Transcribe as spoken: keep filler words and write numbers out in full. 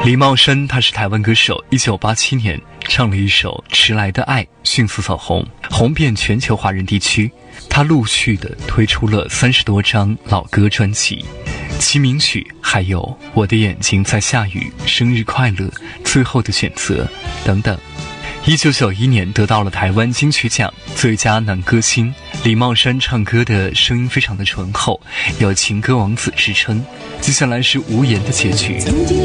李茂生他是台湾歌手，一九八七年唱了一首《迟来的爱》，迅速走红，红遍全球华人地区。他陆续的推出了三十多张老歌专辑，其名曲还有《我的眼睛在下雨》、《生日快乐》、《最后的选择》等等。一九九一年得到了台湾金曲奖最佳男歌星。李茂生唱歌的声音非常的醇厚，有情歌王子之称。接下来是无言的结局。 曾经